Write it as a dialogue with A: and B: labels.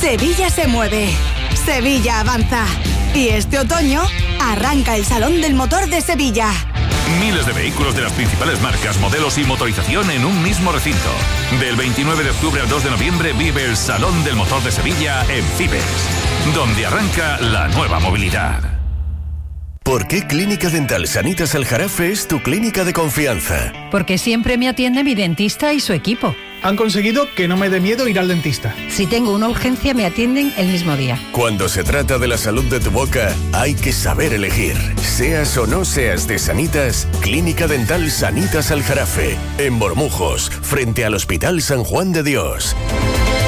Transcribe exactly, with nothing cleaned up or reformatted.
A: Sevilla se mueve, Sevilla avanza. Y este otoño arranca el Salón del Motor de Sevilla.
B: Miles de vehículos de las principales marcas, modelos y motorización en un mismo recinto. Del veintinueve de octubre al dos de noviembre vive el Salón del Motor de Sevilla en Fibes, donde arranca la nueva movilidad.
C: ¿Por qué Clínica Dental Sanitas Aljarafe es tu clínica de confianza?
D: Porque siempre me atiende mi dentista y su equipo.
E: Han conseguido que no me dé miedo ir al dentista.
D: Si tengo una urgencia, me atienden el mismo día.
C: Cuando se trata de la salud de tu boca, hay que saber elegir. Seas o no seas de Sanitas, Clínica Dental Sanitas Aljarafe, en Bormujos, frente al Hospital San Juan de Dios.